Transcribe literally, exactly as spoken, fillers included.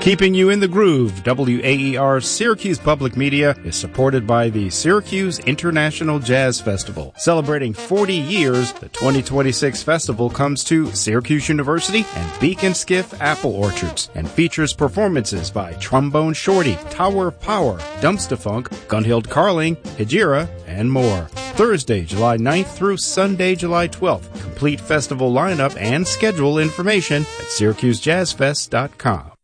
Keeping you in the groove, W A E R Syracuse Public Media is supported by the Syracuse International Jazz Festival. Celebrating forty years, the twenty twenty-six festival comes to Syracuse University and Beacon Skiff Apple Orchards and features performances by Trombone Shorty, Tower of Power, Dumpster-Funk, Gunhild Carling, Hejira, and more. Thursday, July ninth through Sunday, July twelfth. Complete festival lineup and schedule information at syracuse jazz fest dot com.